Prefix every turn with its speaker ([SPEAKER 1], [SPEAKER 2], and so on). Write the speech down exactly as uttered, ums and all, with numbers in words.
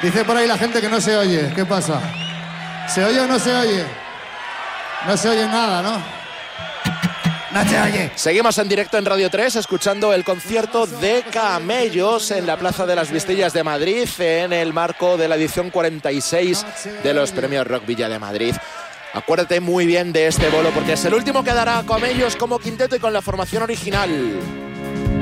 [SPEAKER 1] Dice por ahí la gente que no se oye. ¿Qué pasa? ¿Se oye o no se oye? No se oye nada, ¿no? No se oye.
[SPEAKER 2] Seguimos en directo en Radio tres escuchando el concierto de Camellos en la Plaza de las Vistillas de Madrid en el marco de la edición cuarenta y seis de los Premios Rock Villa de Madrid. Acuérdate muy bien de este bolo porque es el último que dará Camellos como quinteto y con la formación original.